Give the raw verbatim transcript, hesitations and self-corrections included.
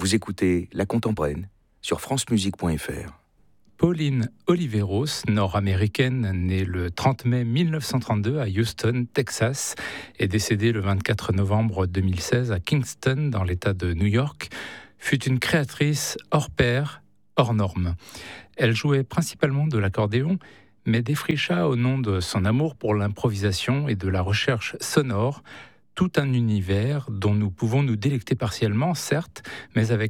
Vous écoutez La Contemporaine sur francemusique point f r. Pauline Oliveros, nord-américaine, née le trente mai mille neuf cent trente-deux à Houston, Texas, et décédée le vingt-quatre novembre deux mille seize à Kingston, dans l'État de New York, fut une créatrice hors pair, hors norme. Elle jouait principalement de l'accordéon, mais défricha au nom de son amour pour l'improvisation et de la recherche sonore tout un univers dont nous pouvons nous délecter partiellement, certes, mais avec